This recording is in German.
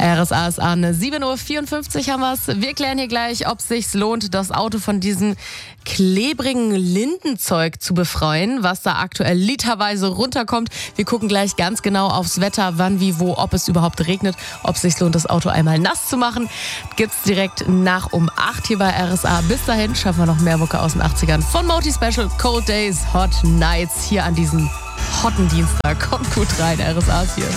RSA ist an 7.54 Uhr haben wir es. Wir klären hier gleich, ob es sich lohnt, das Auto von diesem klebrigen Lindenzeug zu befreien, was da aktuell literweise runterkommt. Wir gucken gleich ganz genau aufs Wetter, wann, wie, wo, ob es überhaupt regnet, ob es sich lohnt, das Auto einmal nass zu machen. Gibt's direkt nach um 8 hier bei RSA. Bis dahin schaffen wir noch mehr Mucke aus den 80ern von Moti Special, Cold Days, Hot Nights hier an diesem hotten Dienstag. Kommt gut rein, RSA ist hier.